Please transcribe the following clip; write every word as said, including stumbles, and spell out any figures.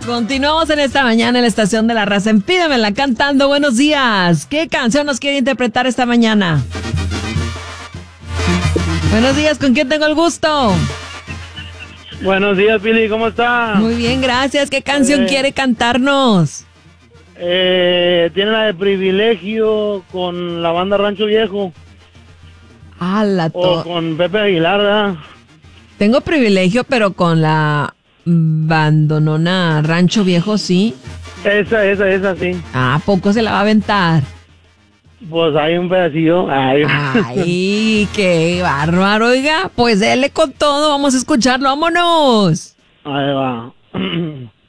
Continuamos en esta mañana en la estación de la raza. En Pídemela cantando. Buenos días. ¿Qué canción nos quiere interpretar esta mañana? Buenos días, ¿con quién tengo el gusto? Buenos días, Pili, ¿cómo está? Muy bien, gracias. ¿Qué canción eh, quiere cantarnos? Eh, tiene la de Privilegio con la banda Rancho Viejo. Ah, la to- O con Pepe Aguilar, ¿verdad? Tengo Privilegio, pero con la bandonona Rancho Viejo, ¿sí? Esa, esa, esa, sí. Ah, ¿a poco se la va a aventar? Pues hay un pedacillo. Ay, Ay, qué bárbaro, oiga. Pues dele con todo, vamos a escucharlo, vámonos. Ahí va.